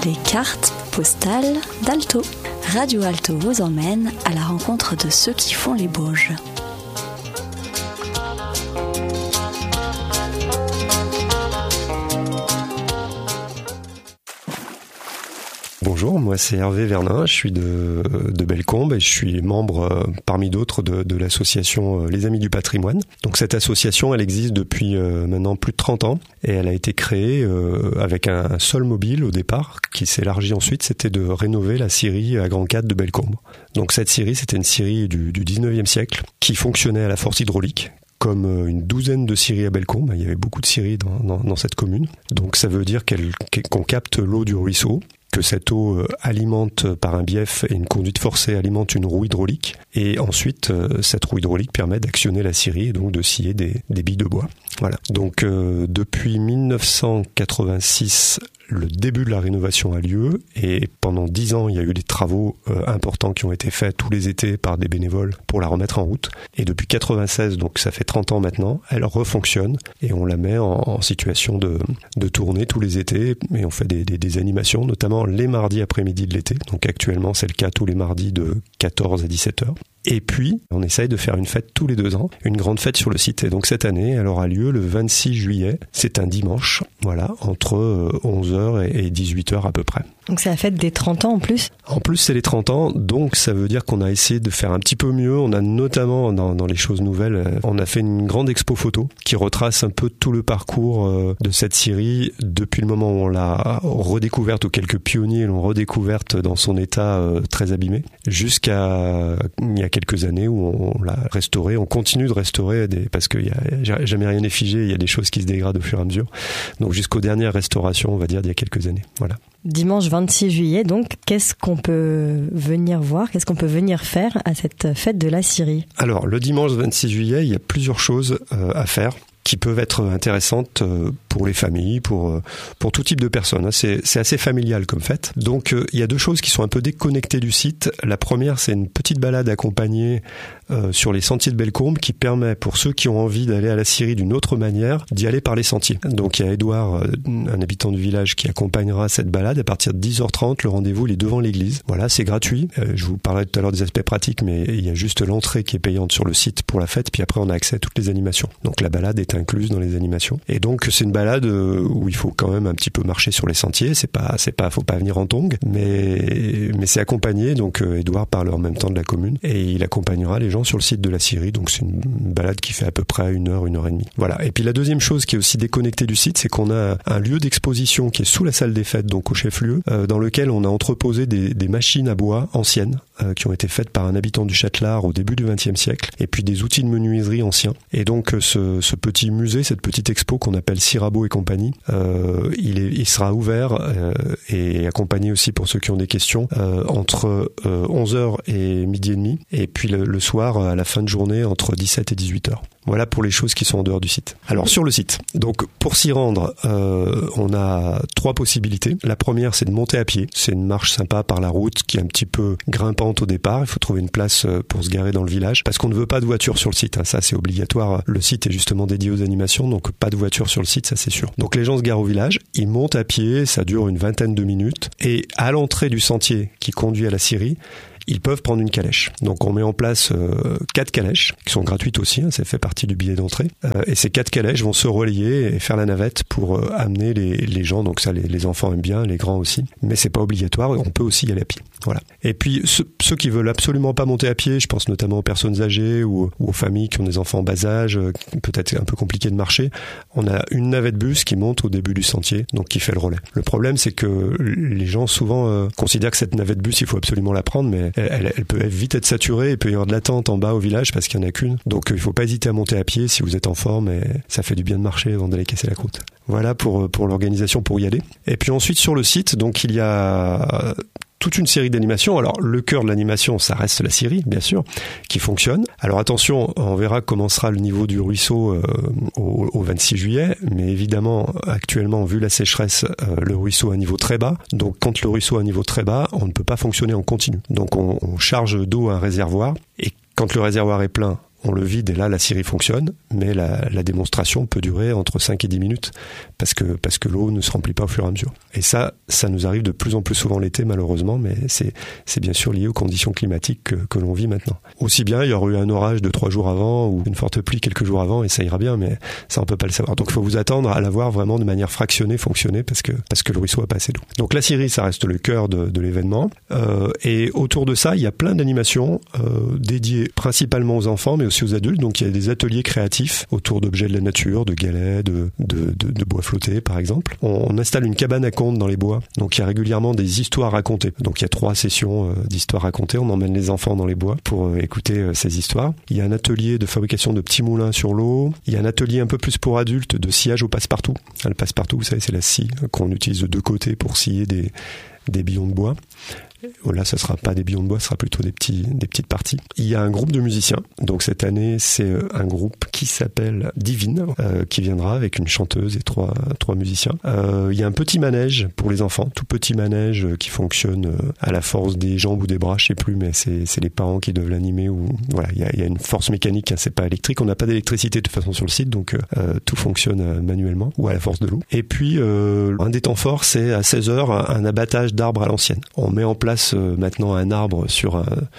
Les cartes postales d'Alto. Radio Alto vous emmène à la rencontre de ceux qui font les Bauges. Bonjour, moi c'est Hervé Vernin, je suis de Bellecombe et je suis membre parmi d'autres de l'association Les Amis du Patrimoine. Donc cette association elle existe depuis maintenant plus de 30 ans et elle a été créée avec un seul mobile au départ qui s'est élargi ensuite, c'était de rénover la scierie à Grand 4 de Bellecombe. Donc cette scierie c'était une scierie du 19e siècle qui fonctionnait à la force hydraulique. Comme une douzaine de scieries à Bellecombe, il y avait beaucoup de scieries dans cette commune. Donc ça veut dire qu'on capte l'eau du ruisseau, que cette eau alimente par un bief et une conduite forcée alimente une roue hydraulique. Et ensuite, cette roue hydraulique permet d'actionner la scierie et donc de scier des billes de bois. Voilà. Donc depuis 1986, le début de la rénovation a lieu et pendant 10 ans, il y a eu des travaux importants qui ont été faits tous les étés par des bénévoles pour la remettre en route. Et depuis 96, donc ça fait 30 ans maintenant, elle refonctionne et on la met en situation de tourner tous les étés et on fait des animations, notamment les mardis après-midi de l'été. Donc actuellement, c'est le cas tous les mardis de 14 à 17 heures. Et puis, on essaye de faire une fête tous les 2 ans, une grande fête sur le site. Et donc cette année, elle aura lieu le 26 juillet. C'est un dimanche, voilà, entre 11h et 18h à peu près. Donc c'est la fête des 30 ans en plus ? En plus, c'est les 30 ans, donc ça veut dire qu'on a essayé de faire un petit peu mieux. On a notamment, dans les choses nouvelles, on a fait une grande expo photo qui retrace un peu tout le parcours de cette scierie depuis le moment où on l'a redécouverte, où quelques pionniers l'ont redécouverte dans son état très abîmé, jusqu'à il y a quelques années où on l'a restaurée. On continue de restaurer parce que jamais rien n'est figé, il y a des choses qui se dégradent au fur et à mesure. Donc jusqu'aux dernières restaurations, on va dire, d'il y a quelques années. Voilà. Dimanche 26 juillet, donc, qu'est-ce qu'on peut venir voir, qu'est-ce qu'on peut venir faire à cette fête de la scierie ? Alors, le dimanche 26 juillet, il y a plusieurs choses à faire qui peuvent être intéressantes pour les familles, pour tout type de personnes. C'est assez familial comme fête. Donc, il y a 2 choses qui sont un peu déconnectées du site. La première, c'est une petite balade accompagnée sur les sentiers de Bellecombe qui permet, pour ceux qui ont envie d'aller à la scierie d'une autre manière, d'y aller par les sentiers. Donc, il y a Édouard, un habitant du village, qui accompagnera cette balade à partir de 10h30. Le rendez-vous, il est devant l'église. Voilà, c'est gratuit. Je vous parlerai tout à l'heure des aspects pratiques, mais il y a juste l'entrée qui est payante sur le site pour la fête. Puis après, on a accès à toutes les animations. Donc, la balade est incluse dans les animations. Et donc, c'est une balade où il faut quand même un petit peu marcher sur les sentiers. Faut pas venir en tongs, mais c'est accompagné. Donc, Édouard parle en même temps de la commune et il accompagnera les gens sur le site de la scierie. Donc, c'est une balade qui fait à peu près 1 heure et demie. Voilà. Et puis, la deuxième chose qui est aussi déconnectée du site, c'est qu'on a un lieu d'exposition qui est sous la salle des fêtes, donc au chef-lieu, dans lequel on a entreposé des machines à bois anciennes qui ont été faites par un habitant du Châtelard au début du XXe siècle, et puis des outils de menuiserie anciens. Et donc, ce petit musée, cette petite expo qu'on appelle Sirabo et compagnie, il sera ouvert et accompagné aussi pour ceux qui ont des questions entre 11h et midi et demi, et puis le soir à la fin de journée entre 17 et 18h. Voilà pour les choses qui sont en dehors du site. Alors sur le site, donc pour s'y rendre, on a 3 possibilités. La première, c'est de monter à pied. C'est une marche sympa par la route qui est un petit peu grimpante au départ. Il faut trouver une place pour se garer dans le village parce qu'on ne veut pas de voiture sur le site. Ça, c'est obligatoire. Le site est justement dédié aux animations, donc pas de voiture sur le site, ça c'est sûr. Donc les gens se garent au village, ils montent à pied, ça dure une vingtaine de minutes. Et à l'entrée du sentier qui conduit à la scierie, ils peuvent prendre une calèche. Donc on met en place 4 calèches, qui sont gratuites aussi, ça fait partie du billet d'entrée. Et ces 4 calèches vont se relayer et faire la navette pour amener les gens. Donc ça, les enfants aiment bien, les grands aussi. Mais c'est pas obligatoire, on peut aussi y aller à pied. Voilà. Et puis ceux qui veulent absolument pas monter à pied, je pense notamment aux personnes âgées ou aux familles qui ont des enfants en bas âge, peut-être un peu compliqué de marcher, on a une navette bus qui monte au début du sentier, donc qui fait le relais. Le problème, c'est que les gens souvent considèrent que cette navette bus, il faut absolument la prendre, mais elle peut vite être saturée, il peut y avoir de l'attente en bas au village parce qu'il n'y en a qu'une. Donc il faut pas hésiter à monter à pied si vous êtes en forme, et ça fait du bien de marcher avant d'aller casser la croûte. Voilà pour l'organisation pour y aller. Et puis ensuite sur le site, donc il y a toute une série d'animations. Alors le cœur de l'animation, ça reste la scierie, bien sûr, qui fonctionne. Alors attention, on verra comment sera le niveau du ruisseau au 26 juillet, mais évidemment, actuellement, vu la sécheresse, le ruisseau est à niveau très bas. Donc quand le ruisseau est à niveau très bas, on ne peut pas fonctionner en continu. Donc on charge d'eau un réservoir, et quand le réservoir est plein, on le vide et là la scierie fonctionne, mais la démonstration peut durer entre 5 et 10 minutes parce que l'eau ne se remplit pas au fur et à mesure. Et ça nous arrive de plus en plus souvent l'été malheureusement, mais c'est bien sûr lié aux conditions climatiques que l'on vit maintenant. Aussi bien il y aurait eu un orage de 3 jours avant ou une forte pluie quelques jours avant et ça ira bien, mais ça on peut pas le savoir. Donc il faut vous attendre à la voir vraiment de manière fractionnée fonctionner parce que le ruisseau a pas assez d'eau. Donc la scierie ça reste le cœur de l'événement et autour de ça il y a plein d'animations dédiées principalement aux enfants mais aussi aux adultes. Donc il y a des ateliers créatifs autour d'objets de la nature, de galets, de bois flottés par exemple. On installe une cabane à contes dans les bois. Donc il y a régulièrement des histoires racontées. Donc il y a 3 sessions d'histoires racontées. On emmène les enfants dans les bois pour écouter ces histoires. Il y a un atelier de fabrication de petits moulins sur l'eau. Il y a un atelier un peu plus pour adultes de sciage au passe-partout. Le passe-partout, vous savez, c'est la scie qu'on utilise de 2 côtés pour scier des billons de bois. Là, ça sera pas des billons de bois, ce sera plutôt des petites parties. Il y a un groupe de musiciens. Donc cette année, c'est un groupe qui s'appelle Divine, qui viendra avec une chanteuse et trois musiciens. Il y a un petit manège pour les enfants, tout petit manège qui fonctionne à la force des jambes ou des bras, je sais plus, mais c'est les parents qui doivent l'animer. Ou voilà, il y a une force mécanique, hein, c'est pas électrique. On n'a pas d'électricité de toute façon sur le site, donc tout fonctionne manuellement ou à la force de l'eau. Et puis un des temps forts, c'est à 16h un abattage d'arbres à l'ancienne. On met en place maintenant un arbre sur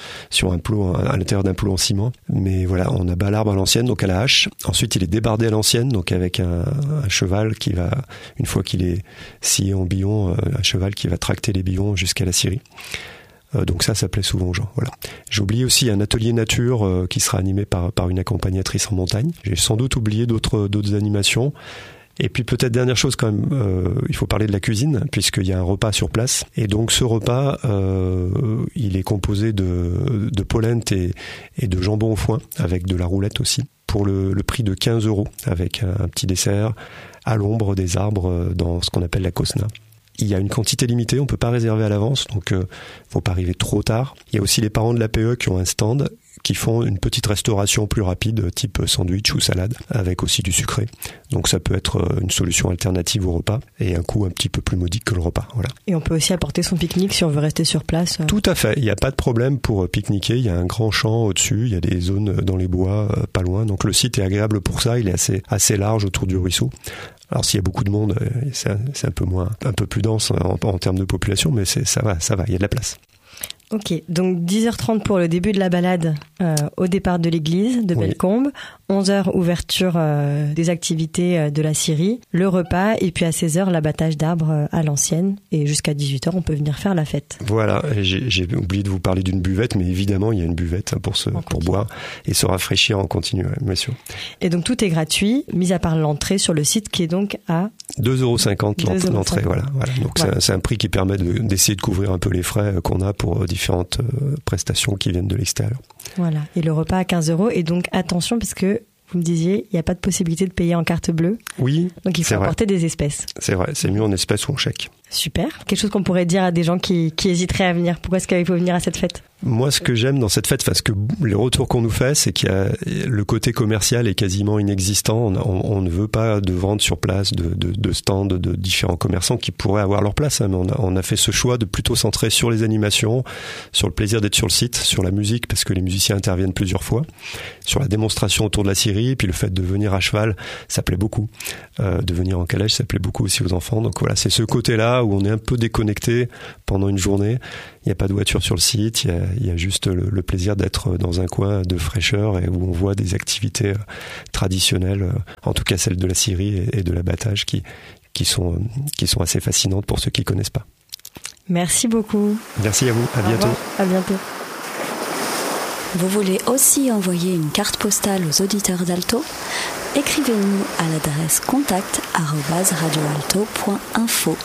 un plot à l'intérieur d'un plot en ciment, mais voilà, on abat l'arbre à l'ancienne, donc à la hache. Ensuite il est débardé à l'ancienne, donc avec un cheval qui va, une fois qu'il est scié en billon, un cheval qui va tracter les billons jusqu'à la scierie. Donc ça plaît souvent aux gens. Voilà. J'ai oublié aussi un atelier nature qui sera animé par une accompagnatrice en montagne. J'ai sans doute oublié d'autres animations. Et puis peut-être dernière chose quand même, il faut parler de la cuisine puisqu'il y a un repas sur place. Et donc ce repas, il est composé de polenta et de jambon au foin avec de la roulette aussi pour le prix de 15 € avec un petit dessert à l'ombre des arbres dans ce qu'on appelle la Cosna. Il y a une quantité limitée, on peut pas réserver à l'avance, donc faut pas arriver trop tard. Il y a aussi les parents de l'APE qui ont un stand qui font une petite restauration plus rapide, type sandwich ou salade, avec aussi du sucré. Donc ça peut être une solution alternative au repas et un coût un petit peu plus modique que le repas. Voilà. Et on peut aussi apporter son pique-nique si on veut rester sur place. Tout à fait, il n'y a pas de problème pour pique-niquer. Il y a un grand champ au-dessus, il y a des zones dans les bois pas loin. Donc le site est agréable pour ça, il est assez large autour du ruisseau. Alors s'il y a beaucoup de monde, c'est un peu plus dense en termes de population, mais ça va, il y a de la place. Ok, donc 10h30 pour le début de la balade au départ de l'église de Bellecombe, 11h ouverture des activités de la scierie, le repas et puis à 16h l'abattage d'arbres à l'ancienne et jusqu'à 18h on peut venir faire la fête. Voilà, j'ai oublié de vous parler d'une buvette, mais évidemment il y a une buvette pour boire et se rafraîchir en continu, bien sûr. Et donc tout est gratuit, mis à part l'entrée sur le site qui est donc à 2,50 € l'entrée, voilà. Donc voilà. C'est un prix qui permet d'essayer de couvrir un peu les frais qu'on a pour différentes prestations qui viennent de l'extérieur. Voilà, et le repas à 15 €. Et donc attention parce que vous me disiez, il n'y a pas de possibilité de payer en carte bleue. Oui, donc il faut apporter des espèces. C'est vrai, c'est mieux en espèces ou en chèque. Super. Quelque chose qu'on pourrait dire à des gens qui hésiteraient à venir. Pourquoi est-ce qu'il faut venir à cette fête ? Moi, ce que j'aime dans cette fête, parce que les retours qu'on nous fait, c'est qu'il y a le côté commercial est quasiment inexistant. On ne veut pas de vente sur place, de stands de différents commerçants qui pourraient avoir leur place. Hein, mais on a fait ce choix de plutôt centrer sur les animations, sur le plaisir d'être sur le site, sur la musique, parce que les musiciens interviennent plusieurs fois, sur la démonstration autour de la scierie, et puis le fait de venir à cheval, ça plaît beaucoup. De venir en calèche, ça plaît beaucoup aussi aux enfants. Donc voilà, c'est ce côté-là où on est un peu déconnecté pendant une journée. Il n'y a pas de voiture sur le site, il y a juste le plaisir d'être dans un coin de fraîcheur et où on voit des activités traditionnelles, en tout cas celles de la scierie et de l'abattage qui sont assez fascinantes pour ceux qui ne connaissent pas. Merci beaucoup. Merci à vous, à bientôt. À bientôt. Vous voulez aussi envoyer une carte postale aux auditeurs d'Alto ? Écrivez-nous à l'adresse contact@radioalto.info.